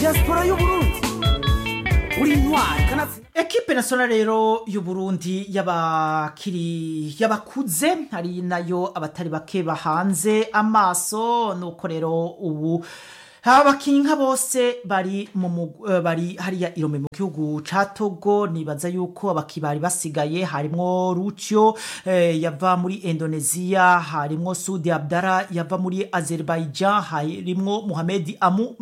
diaspora y'Uburundi uri intwari kanatsi. Ekipe nationale rero y'Uburundi yabakuze hari nayo abatari bake bahanze amaso nuko rero ubu abakinyi nka bose bari bari hariya Irome mu gihugu ca Togo. Nibaza yuko abakibari basigaye harimo Rucio yava muri Indonesia, harimo Sudi Abdara yava muri Azerbaijan, harimo Mohamed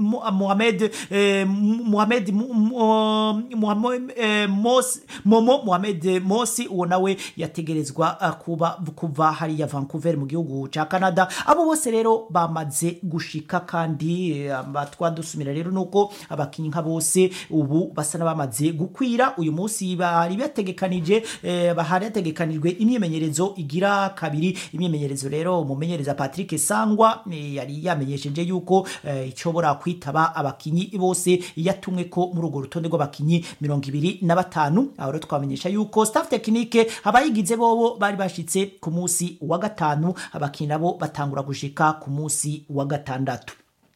Mosi uwo nawe yategerezwa kuva hariya Vancouver mu gihugu ca Canada. Abo bose rero bamaze gushika kandi abatwa dusumira rero nuko abakinyi nka bose ubu basa nabamaze gukwira. Uyu munsi bari bategekanije bahari yategekanijwe imyimenyerezo igira kabiri. Imyimenyerezo rero umumenyereza Patrick Sangwa yari yamenyesheje yuko icobora kwitaba abakinyi bose yatumwe ko muri urwo rutonde rw'abakinyi 25. Aho rero twamenyesha yuko staff technique abayigize bobo bari bashitse ku munsi wa gatanu, abakinyi nabo batangura gushika ku munsi wa gatandatu.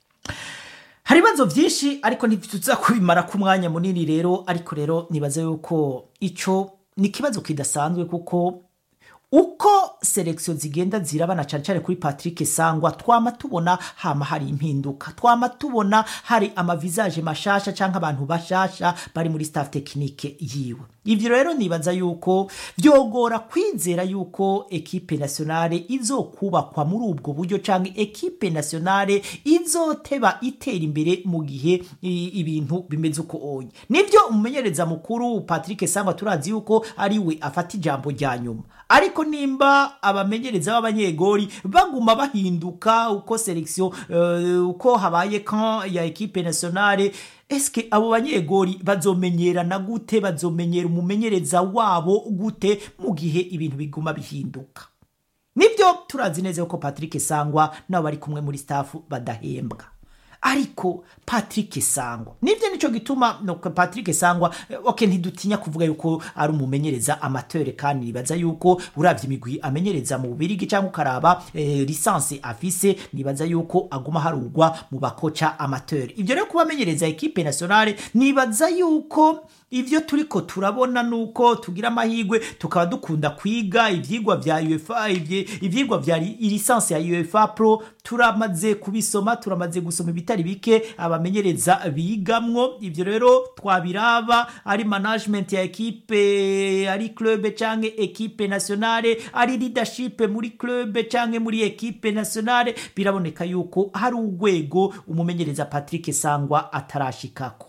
Hari bibazo vyinshi ariko ntituza kubimara ku mwanya munini rero, ariko rero nibaza yuko ico ni kibazo kidasanzwe kuko uko selection zigenda zirabana cyane kuri Patrick Sangwa twama tubona hama hari impinduka, twama tubona hari amavisage mashasha canke abantu bashasha bari muri staff technique yiwe. Ivyo rero nibaza yuko vyogora kwizera yuko equipe nationale izokubakwa muri ubwo buryo canke equipe nationale izoteba itera imbere mu gihe ibintu bimeze uko onye. Nivyo umumenyereza mukuru Patrick Sangwa turazi yuko ari we afata ijambo rya nyuma, ariko nimba abamenyereza b'abanyegori baguma bahinduka uko selection uko habaye kan ya equipe nationale, eske abo banyegori bazomenyerana gute, bazomenyera umumenyereza wabo gute mu gihe ibintu biguma bihinduka? Nibyo turazi neza ko Patrick Sangwa nabo bari kumwe muri staff badahembwa, ariko Patrick Sangwa nivyo nico gituma no Patrick Sangwa ntidutinya kuvuga yuko ari umumenyereza amateur, kandi nibaza yuko uravye imigwi amenyereza mu Bubirigi cyangwa ukaraba licence afise, nibaza yuko aguma harugwa mu bakoca amateur. Ivyo rero kuba amenyereza equipe nationale nibaza yuko ivyo turiko turabona nuko tugira amahigwe tukaba dukunda kwiga ivyigwa vya UEFA, ivyigwa vya licence ya UEFA Pro turamaze kubisoma, turamaze gusoma ibitari bike abamenyereza bigamwo. Ivyo rero twabiraba ari management ya equipe, ari club canke equipe nationale, ari leadership muri club canke muri equipe nationale, biraboneka yuko hari urwego umumenyereza Patrick Sangwa atarashikako.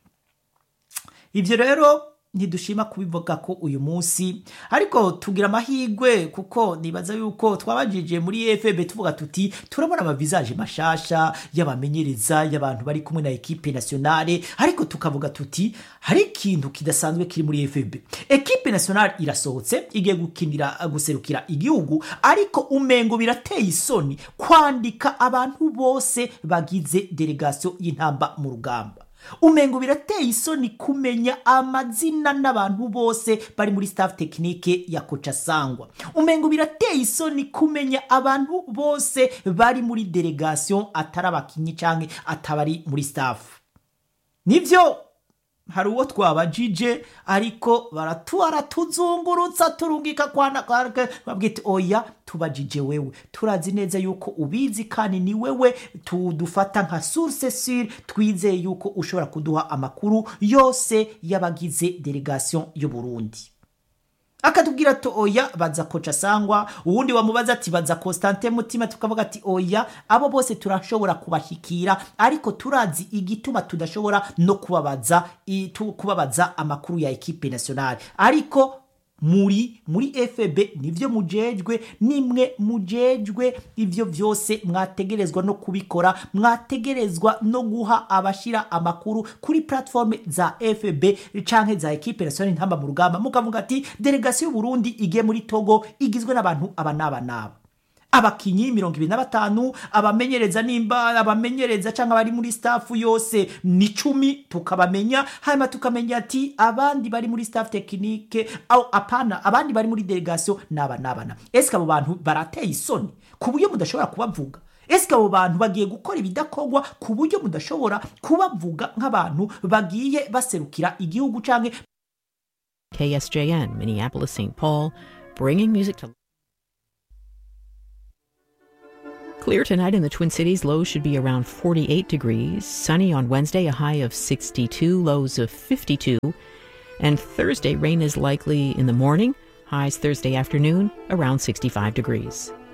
Ivyo rero ntidushima kubivuga ko uyu munsi, ariko tugira amahigwe kuko nibaza yuko twabajije muri FB tuvuga tuti turabona amavisage mashasha y'abamenyereza y'abantu bari kumwe na equipe nationale, ariko tukavuga tuti hari ikintu kidasanzwe kiri muri FB. Equipe nationale irasohotse igiye guserukira igihugu, ariko umengo birateye isoni kwandika abantu bose bagize delegation y'intamba mu rugamba. Umengo birateye isoni kumenya amazina n'abantu bose bari muri staff technique ya Kocha Sangwa. Umengo birateye isoni kumenya abantu bose bari muri delegation atari abakinyi canke atabari muri staff. Nivyo hari uwo twabajije, ariko baratuara tuzungurutsa turungika kwana babwite oya tubajije wewe, turazi neza yuko ubizi kandi ni wewe tudufata nka source sûre, twizeye yuko ushobora kuduha amakuru yose yabagize delegation y'u Burundi. Akatubwira to oya baza Kocha Sangwa, uwundi wamubaza ati baza Constantin Mutima, tukavuga ati oya abo bose turashobora kubashikira, ariko turazi igituma tudashobora no kubabaza amakuru ya equipe nationale. Ariko muri FB nivyo mujejwe, nimwe mujejwe ivyo vyose, mwategerezwa no kubikora, mwategerezwa no guha abashira amakuru kuri platform za FB canke za equipe nationale ntamba mu rugamba, mukavuga ati delegation y'u Burundi igiye muri Togo igizwe n'abantu abanaba abakinyi 25, abamenyereza nimba abamenyereza canke bari muri staff yose ni 10 tukabamenya, hanyuma tukamenya ati abandi bari muri staff technique au apana abandi bari muri delegation naba. Eske abo bantu barateye isoni kuburyo mudashobora kubavuga? ese abo bantu bagiye gukora ibidakorwa ku buryo mudashobora kubavuga nk'abantu bagiye baserukira igihugu canke KSJN, Minneapolis, St. Paul, bringing music to... Clear tonight in the Twin Cities. Lows should be around 48 degrees. Sunny on Wednesday, a high of 62, lows of 52. And Thursday, rain is likely in the morning. Highs Thursday afternoon, around 65 degrees.